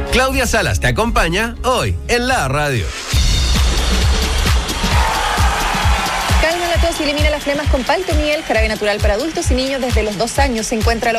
Claudia Salas te acompaña hoy en la radio. Calma la tos y elimina las flemas con Palto Miel, jarabe natural para adultos y niños desde los 2 años. Se encuentra